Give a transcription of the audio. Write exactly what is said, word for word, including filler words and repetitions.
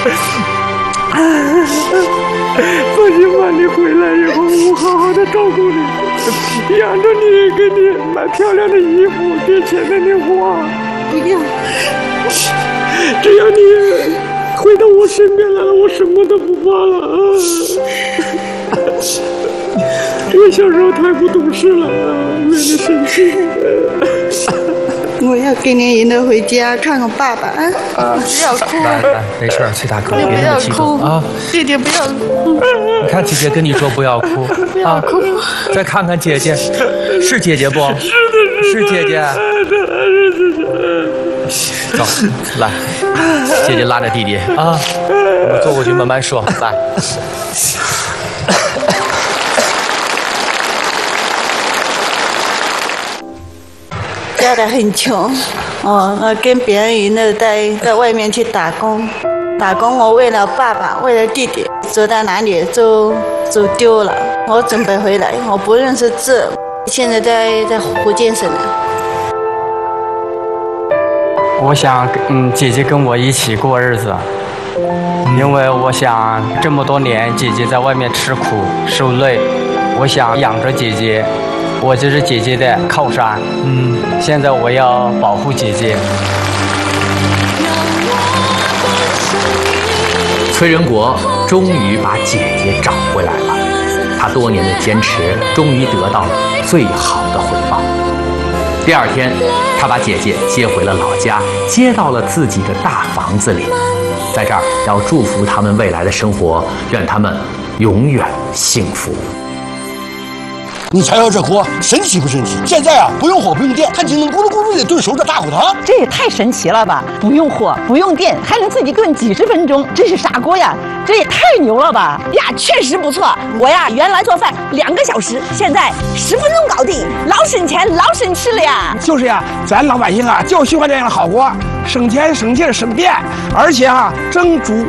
放心吧，你回来以后，我好好的照顾你，养着你，给你买漂亮的衣服，给钱给你花。 不要， 只要你回到我身边来了，我什么都不怕了啊！我小时候太不懂事了，为你生气。 我要跟你引导回家看看爸爸啊！啊不要哭， 来来，没事，崔大哥，别不要那么激动哭啊！ 弟弟不要哭， 你看姐姐跟你说不要哭不要哭。 再看看姐姐，是姐姐不？ 是的， 是姐姐。走，来，姐姐拉着弟弟啊，我们坐过去慢慢说。来， 家里很穷，哦，我跟别人一路在在外面去打工，打工我为了爸爸，为了弟弟，走到哪里都走丢了。我准备回来，我不认识字，现在在在福建省呢。 我想，嗯，姐姐跟我一起过日子，因为我想这么多年姐姐在外面吃苦受累，我想养着姐姐，我就是姐姐的靠山。嗯，现在我要保护姐姐。 崔仁国终于把姐姐找回来了，他多年的坚持终于得到了最好的回报。第二天，他把姐姐接回了老家，接到了自己的大房子里，在这儿要祝福他们未来的生活，愿他们永远幸福。 你瞧瞧这锅，神奇不神奇？现在啊，不用火不用电，它就能咕噜咕噜的炖熟这大骨头。 这也太神奇了吧！不用火不用电，还能自己炖几十分钟，这是啥锅呀？这也太牛了吧！ 呀，确实不错。我呀，原来做饭两个小时，现在十分钟搞定，老省钱老省事了呀。 就是呀，咱老百姓啊，就喜欢这样的好锅，省钱省劲省电，而且啊，蒸煮